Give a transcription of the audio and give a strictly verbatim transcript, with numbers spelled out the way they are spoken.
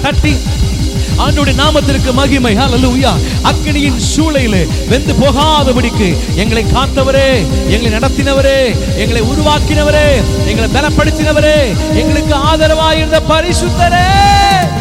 தட்டி ஆண்டவருடைய நாமத்திற்கு மகிமை. ஹல்லேலூயா. அக்கினியின் சூளையிலே வெந்து போகாதபடிக்கு எங்களை காத்தவரே, எங்களை நடத்தினவரே, எங்களை உருவாக்கினவரே, எங்களை பலப்படுத்தினவரே, எங்களுக்கு ஆதரவாயிருந்த பரிசுத்தரே.